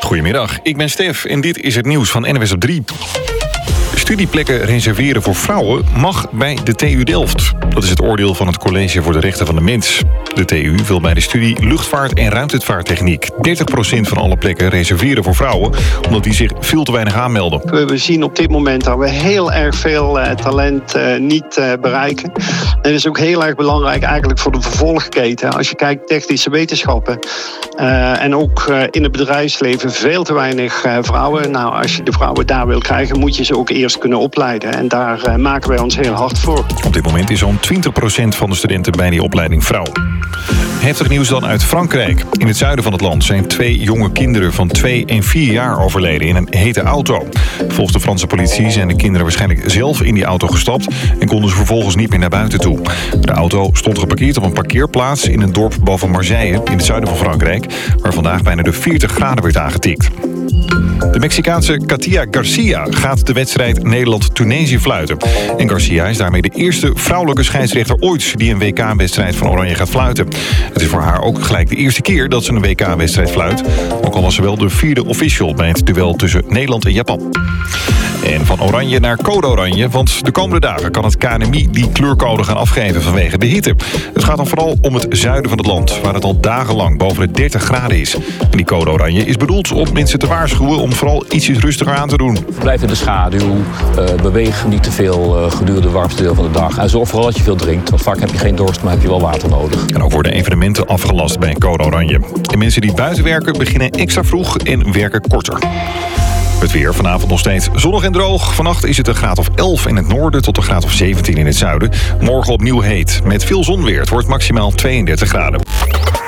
Goedemiddag, ik ben Stef en dit is het nieuws van NWS op 3. Studieplekken reserveren voor vrouwen mag bij de TU Delft. Dat is het oordeel van het College voor de Rechten van de Mens. De TU wil bij de studie luchtvaart en ruimtevaarttechniek 30% van alle plekken reserveren voor vrouwen, omdat die zich veel te weinig aanmelden. We zien op dit moment dat we heel erg veel talent niet bereiken. En dat is ook heel erg belangrijk eigenlijk voor de vervolgketen. Als je kijkt technische wetenschappen en ook in het bedrijfsleven veel te weinig vrouwen. Nou, als je de vrouwen daar wil krijgen, moet je ze ook eerst kunnen opleiden. En daar maken wij ons heel hard voor. Op dit moment is zo'n 20% van de studenten bij die opleiding vrouw. Heftig nieuws dan uit Frankrijk. In het zuiden van het land zijn 2 jonge kinderen van 2 en 4 jaar overleden in een hete auto. Volgens de Franse politie zijn de kinderen waarschijnlijk zelf in die auto gestapt en konden ze vervolgens niet meer naar buiten toe. De auto stond geparkeerd op een parkeerplaats in een dorp boven Marseille in het zuiden van Frankrijk, waar vandaag bijna de 40 graden werd aangetikt. De Mexicaanse Katia Garcia gaat de wedstrijd Nederland-Tunesië fluiten. En Garcia is daarmee de eerste vrouwelijke scheidsrechter ooit die een WK-wedstrijd van Oranje gaat fluiten. Het is voor haar ook gelijk de eerste keer dat ze een WK-wedstrijd fluit. Ook al was ze wel de 4e official bij het duel tussen Nederland en Japan. En van oranje naar code oranje, want de komende dagen kan het KNMI die kleurcode gaan afgeven vanwege de hitte. Het gaat dan vooral om het zuiden van het land, waar het al dagenlang boven de 30 graden is. En die code oranje is bedoeld om mensen te waarschuwen om vooral ietsjes rustiger aan te doen. Blijf in de schaduw, beweeg niet te veel gedurende het warmste deel van de dag. En zorg vooral dat je veel drinkt, want vaak heb je geen dorst, maar heb je wel water nodig. En ook worden evenementen afgelast bij code oranje. En mensen die buiten werken beginnen extra vroeg en werken korter. Het weer vanavond nog steeds zonnig en droog. Vannacht is het een graad of 11 in het noorden tot een graad of 17 in het zuiden. Morgen opnieuw heet. Met veel zon weer. Het wordt maximaal 32 graden.